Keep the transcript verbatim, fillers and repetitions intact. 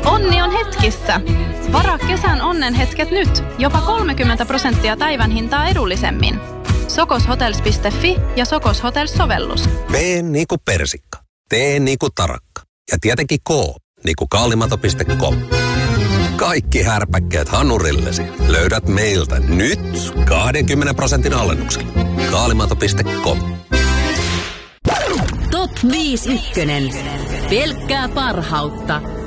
Onni on hetkissä. Varaa kesän onnenhetket nyt. Jopa kolmekymmentä prosenttia päivän hintaa edullisemmin. sokoshotels piste fi ja Sokos Hotels-sovellus. P niinku persikka. T niinku tarakka. Ja tietenkin K niinku kaalimato piste com. Kaikki härpäkkeet hanurillesi löydät meiltä nyt kaksikymmentä prosentin alennuksella. kaalimato piste com. Top viisi ykkönen. Pelkkää parhautta.